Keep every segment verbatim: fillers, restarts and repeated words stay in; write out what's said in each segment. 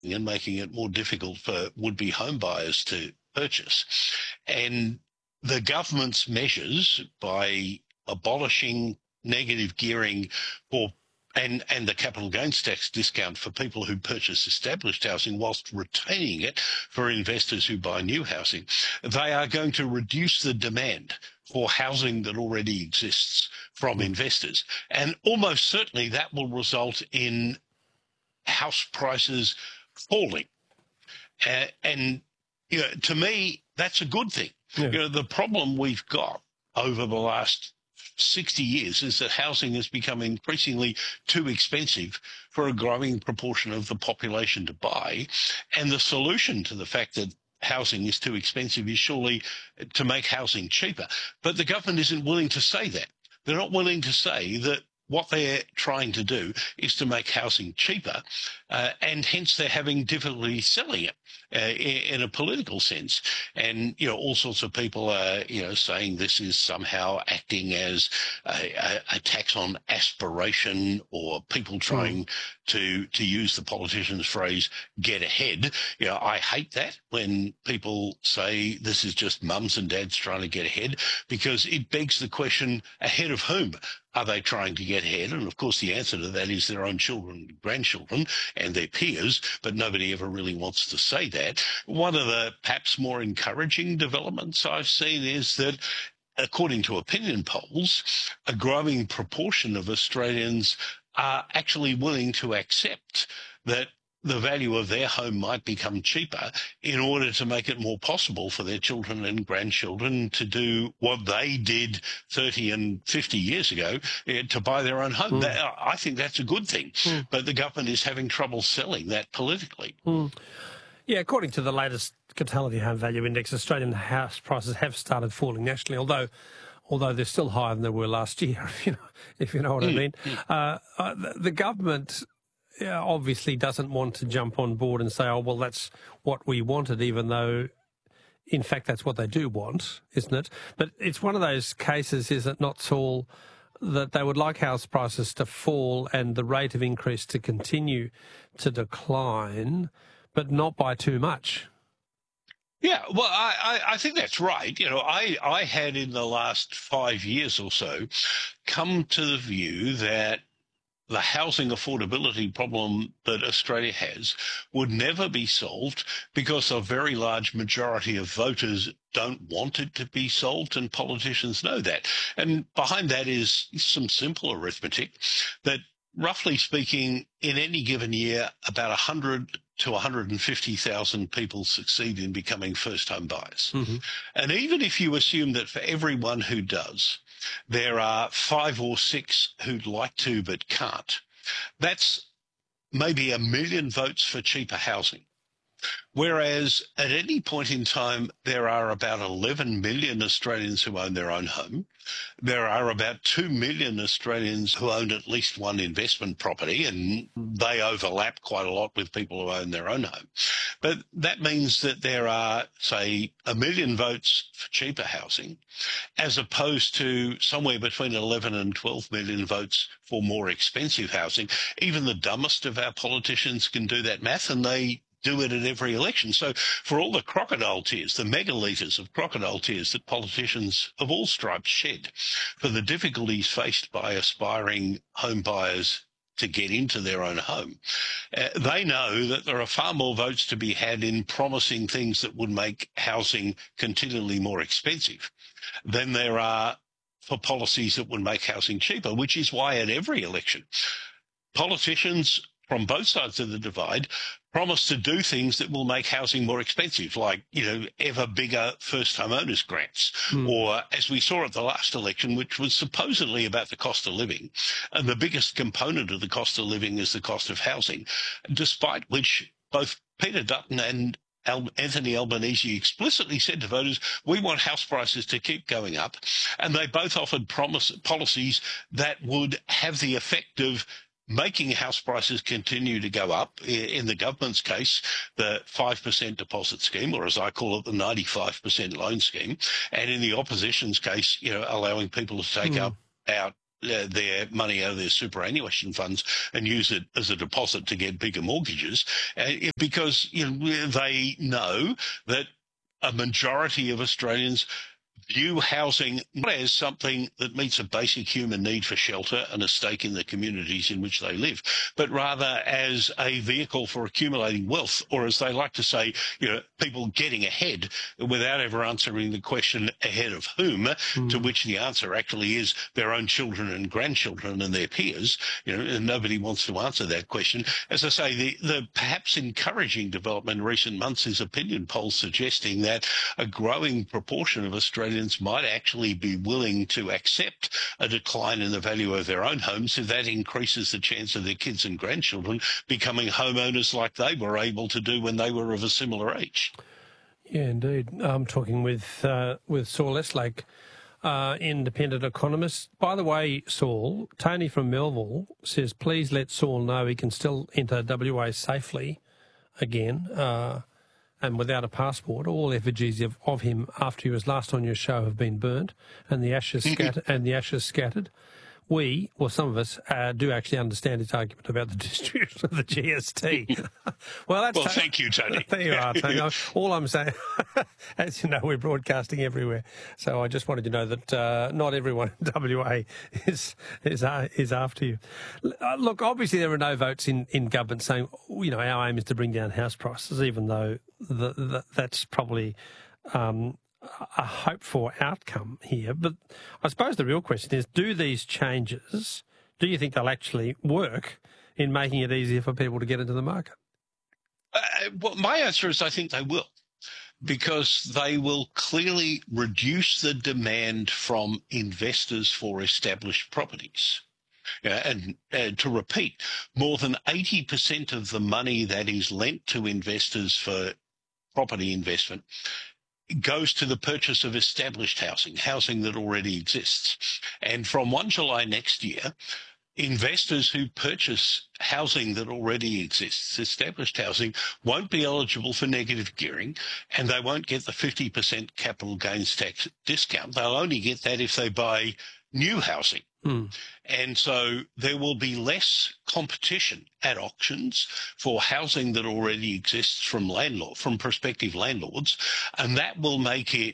and making it more difficult for would-be home buyers to purchase. And the government's measures by abolishing negative gearing for and, and the capital gains tax discount for people who purchase established housing whilst retaining it for investors who buy new housing, they are going to reduce the demand for housing that already exists from mm. investors. And almost certainly that will result in house prices falling. Uh, and you know, to me, that's a good thing. Yeah. You know, the problem we've got over the last sixty years is that housing has become increasingly too expensive for a growing proportion of the population to buy. And the solution to the fact that housing is too expensive is surely to make housing cheaper. But the government isn't willing to say that. They're not willing to say that what they're trying to do is to make housing cheaper, uh, and hence they're having difficulty selling it uh, in, in a political sense. And, you know, all sorts of people are, you know, saying this is somehow acting as a, a, a tax on aspiration, or people trying mm. to, to use the politician's phrase, get ahead. You know, I hate that when people say this is just mums and dads trying to get ahead, because it begs the question, ahead of whom are they trying to get ahead? And of course, the answer to that is their own children, grandchildren, and their peers, but nobody ever really wants to say that. One of the perhaps more encouraging developments I've seen is that, according to opinion polls, a growing proportion of Australians are actually willing to accept that the value of their home might become cheaper in order to make it more possible for their children and grandchildren to do what they did thirty and fifty years ago, uh, to buy their own home. Mm. That, I think that's a good thing, mm. but the government is having trouble selling that politically. Mm. Yeah, according to the latest Catality Home Value Index, Australian house prices have started falling nationally, although although they're still higher than they were last year, if you know, if you know what mm. I mean. Mm. Uh, uh, the, the government obviously doesn't want to jump on board and say, oh, well, that's what we wanted, even though, in fact, that's what they do want, isn't it? But it's one of those cases, is it not, Saul, that they would like house prices to fall and the rate of increase to continue to decline, but not by too much. Yeah, well, I, I, I think that's right. You know, I, I had in the last five years or so come to the view that the housing affordability problem that Australia has would never be solved because a very large majority of voters don't want it to be solved, and politicians know that. And behind that is some simple arithmetic that, roughly speaking, in any given year, about one hundred to one hundred fifty thousand people succeed in becoming first home buyers. Mm-hmm. And even if you assume that for everyone who does, there are five or six who'd like to but can't, that's maybe a million votes for cheaper housing. Whereas at any point in time, there are about eleven million Australians who own their own home. There are about two million Australians who own at least one investment property, and they overlap quite a lot with people who own their own home. But that means that there are, say, a million votes for cheaper housing, as opposed to somewhere between eleven and twelve million votes for more expensive housing. Even the dumbest of our politicians can do that math, and they do it at every election. So for all the crocodile tears, the megalitres of crocodile tears that politicians of all stripes shed for the difficulties faced by aspiring home buyers to get into their own home, uh, they know that there are far more votes to be had in promising things that would make housing continually more expensive than there are for policies that would make housing cheaper, which is why at every election, politicians from both sides of the divide promise to do things that will make housing more expensive, like, you know, ever bigger first home owners grants, mm. or as we saw at the last election, which was supposedly about the cost of living, and the biggest component of the cost of living is the cost of housing, despite which both Peter Dutton and Anthony Albanese explicitly said to voters, we want house prices to keep going up. And they both offered promise, policies that would have the effect of making house prices continue to go up. In the government's case, the five percent deposit scheme, or as I call it, the ninety-five percent loan scheme. And in the opposition's case, you know, allowing people to take mm. up out uh, their money out of their superannuation funds and use it as a deposit to get bigger mortgages, uh, because you know, they know that a majority of Australians view housing not as something that meets a basic human need for shelter and a stake in the communities in which they live, but rather as a vehicle for accumulating wealth, or as they like to say, you know, people getting ahead without ever answering the question ahead of whom, mm. to which the answer actually is their own children and grandchildren and their peers. You know, and nobody wants to answer that question. As I say, the, the perhaps encouraging development in recent months is opinion polls suggesting that a growing proportion of Australians might actually be willing to accept a decline in the value of their own homes if that increases the chance of their kids and grandchildren becoming homeowners like they were able to do when they were of a similar age. Yeah, indeed. I'm talking with uh, with Saul Estlake, uh, independent economist. By the way, Saul, Tony from Melville says, please let Saul know he can still enter W A safely again. Uh, and without a passport. All effigies of, of him after he was last on your show have been burnt, and the ashes scattered. and the ashes scattered. We, or some of us, uh, do actually understand his argument about the distribution of the G S T. well, that's well, thank you, Tony. There you are, Tony. All I'm saying, as you know, we're broadcasting everywhere, so I just wanted you to know that uh, not everyone in W A is is uh, is after you. Uh, look, obviously there are no votes in, in government saying, you know, our aim is to bring down house prices, even though the, the, that's probably Um, a hope-for outcome here. But I suppose the real question is, do these changes, do you think they'll actually work in making it easier for people to get into the market? Uh, well, my answer is I think they will, because they will clearly reduce the demand from investors for established properties. Yeah, and uh, to repeat, more than eighty percent of the money that is lent to investors for property investment goes to the purchase of established housing, housing that already exists. And from First of July next year, investors who purchase housing that already exists, established housing, won't be eligible for negative gearing, and they won't get the fifty percent capital gains tax discount. They'll only get that if they buy new housing. Hmm. And so there will be less competition at auctions for housing that already exists from landlord, from prospective landlords, and that will make it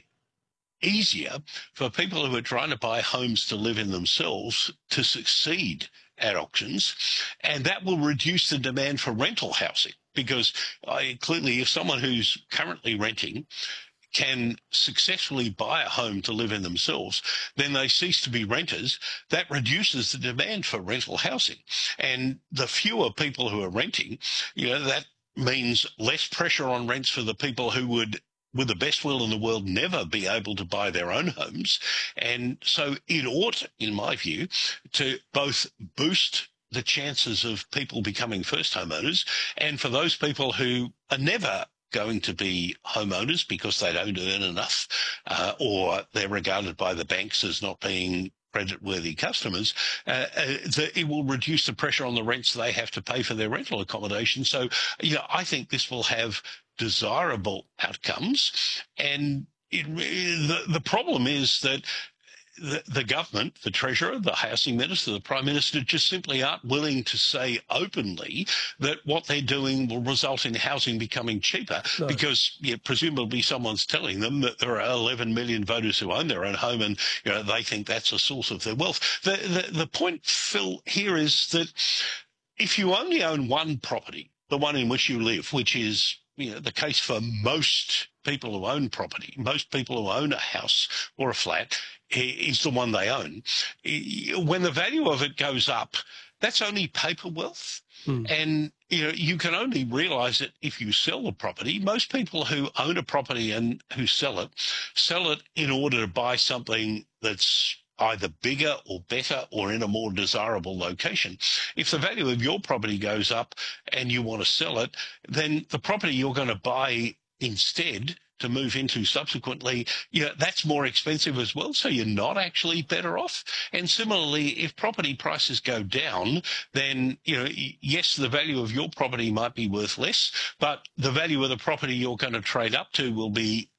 easier for people who are trying to buy homes to live in themselves to succeed at auctions, and that will reduce the demand for rental housing, because uh, clearly if someone who's currently renting can successfully buy a home to live in themselves, then they cease to be renters. That reduces the demand for rental housing. And the fewer people who are renting, you know, that means less pressure on rents for the people who would, with the best will in the world, never be able to buy their own homes. And so it ought, in my view, to both boost the chances of people becoming first homeowners, and for those people who are never going to be homeowners because they don't earn enough, uh, or they're regarded by the banks as not being credit-worthy customers, uh, uh, the, it will reduce the pressure on the rents they have to pay for their rental accommodation. So, you know, I think this will have desirable outcomes. And it, the, the problem is that The, the government, the Treasurer, the Housing Minister, the Prime Minister just simply aren't willing to say openly that what they're doing will result in housing becoming cheaper, no. because yeah, presumably someone's telling them that there are eleven million voters who own their own home, and you know they think that's a source of their wealth. The, the, the point, Phil, here is that if you only own one property, the one in which you live, which is you know, the case for most people who own property, most people who own a house or a flat, is the one they own. When the value of it goes up, that's only paper wealth. Hmm. And you know, you can only realize it if you sell the property. Most people who own a property and who sell it, sell it in order to buy something that's either bigger or better or in a more desirable location. If the value of your property goes up and you want to sell it, then the property you're going to buy instead to move into subsequently, you know, that's more expensive as well, so you're not actually better off. And similarly, if property prices go down, then, you know, yes, the value of your property might be worth less, but the value of the property you're going to trade up to will be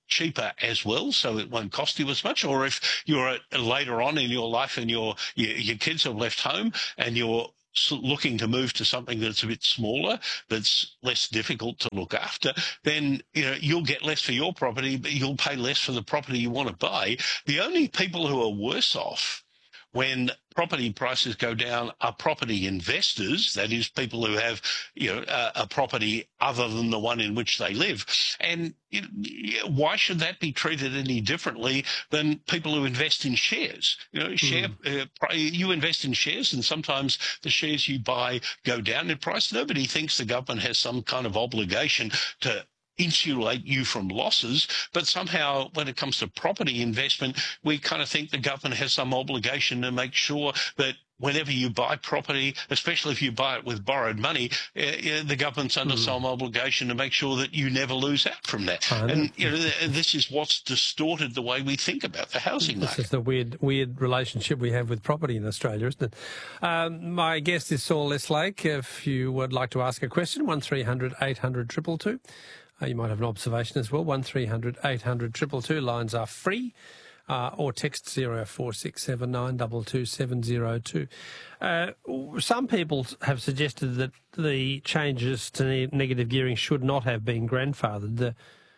cheaper as well, so it won't cost you as much. Or if you're at, later on in your life and your, your your kids have left home and you're looking to move to something that's a bit smaller, that's less difficult to look after, then you know you'll get less for your property, but you'll pay less for the property you want to buy. The only people who are worse off when property prices go down are property investors, that is, people who have, you know, a, a property other than the one in which they live. And you know, why should that be treated any differently than people who invest in shares? You know, share mm. uh, you invest in shares, and sometimes the shares you buy go down in price. Nobody thinks the government has some kind of obligation to insulate you from losses, but somehow when it comes to property investment, we kind of think the government has some obligation to make sure that whenever you buy property, especially if you buy it with borrowed money, uh, the government's under mm. some obligation to make sure that you never lose out from that. And you know, this is what's distorted the way we think about the housing market. This is the weird, weird relationship we have with property in Australia, isn't it? Um, my guest is Saul Estlake. If you would like to ask a question, one three hundred eight hundred two two two. Uh, you might have an observation as well. one three hundred eight hundred two two two. Lines are free. Uh, or text zero four six seven nine two two seven zero two. Uh, some people have suggested that the changes to ne- negative gearing should not have been grandfathered. The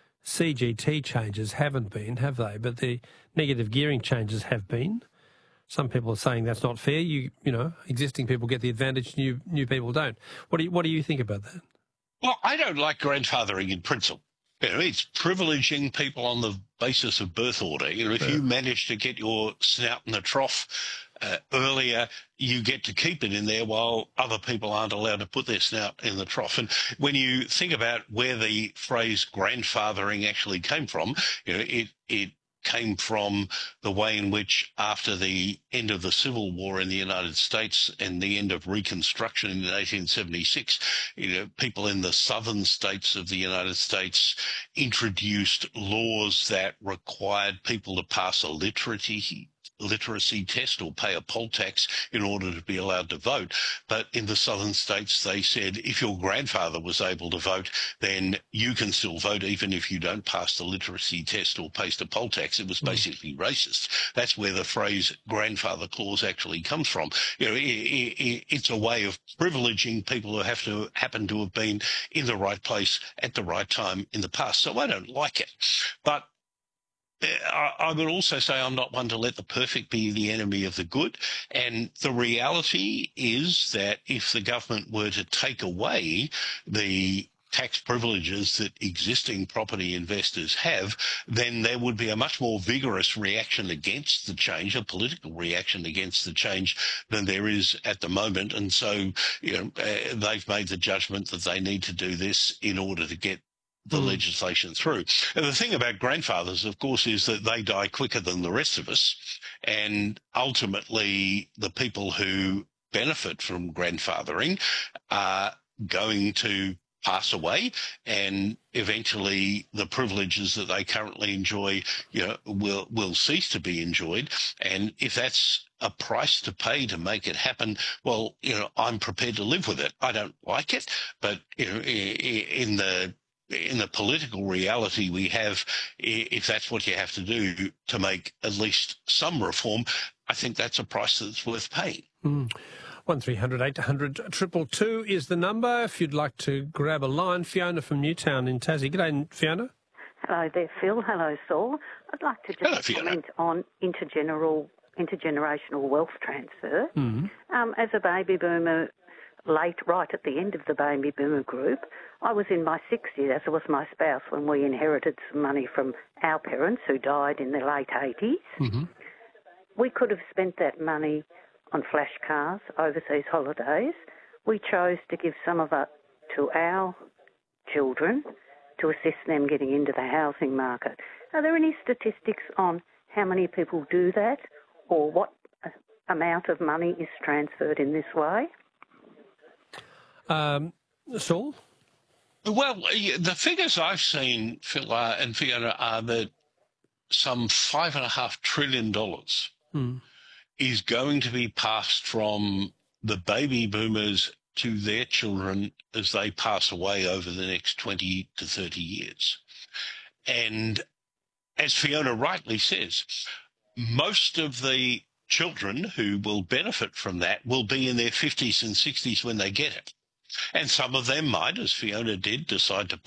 C G T changes haven't been, have they? But the negative gearing changes have been. Some people are saying that's not fair. You, you know, existing people get the advantage, new new people don't. What do you, what do you think about that? Well, I don't like grandfathering in principle. You know, it's privileging people on the basis of birth order. You know, if yeah. you manage to get your snout in the trough uh, earlier, you get to keep it in there while other people aren't allowed to put their snout in the trough. And when you think about where the phrase grandfathering actually came from, you know, it it came from the way in which after the end of the Civil War in the United States and the end of Reconstruction in eighteen seventy-six, you know, people in the southern states of the United States introduced laws that required people to pass a literacy literacy test or pay a poll tax in order to be allowed to vote. But in the southern states, they said if your grandfather was able to vote, then you can still vote even if you don't pass the literacy test or pay the poll tax. It was basically mm. racist. That's where the phrase grandfather clause actually comes from. You know, it, it, it's a way of privileging people who have to happen to have been in the right place at the right time in the past. So I don't like it. But I would also say I'm not one to let the perfect be the enemy of the good. And the reality is that if the government were to take away the tax privileges that existing property investors have, then there would be a much more vigorous reaction against the change, a political reaction against the change than there is at the moment. And so, you know, uh, they've made the judgment that they need to do this in order to get the mm. legislation through. And the thing about grandfathers, of course, is that they die quicker than the rest of us. And ultimately, the people who benefit from grandfathering are going to pass away, and eventually the privileges that they currently enjoy, you know, will will cease to be enjoyed. And if that's a price to pay to make it happen, well, you know, I'm prepared to live with it. I don't like it, but you know, in the in the political reality we have, if that's what you have to do to make at least some reform, I think that's a price that's worth paying. Mm. one three hundred eight hundred two two two is the number if you'd like to grab a line. Fiona from Newtown in Tassie. G'day, Fiona. Hello there, Phil. Hello, Saul. I'd like to just Hello, comment on intergeneral, intergenerational wealth transfer. Mm-hmm. Um, as a baby boomer, late, right at the end of the baby boomer group, I was in my sixties, as was my spouse, when we inherited some money from our parents who died in the late eighties. Mm-hmm. We could have spent that money on flash cars, overseas holidays. We chose to give some of it to our children to assist them getting into the housing market. Are there any statistics on how many people do that or what amount of money is transferred in this way? Um, Saul? Well, the figures I've seen, Phil uh, and Fiona, are that some five and a half trillion dollars mm. is going to be passed from the baby boomers to their children as they pass away over the next twenty to thirty years. And as Fiona rightly says, most of the children who will benefit from that will be in their fifties and sixties when they get it. And some of them might, as Fiona did, decide to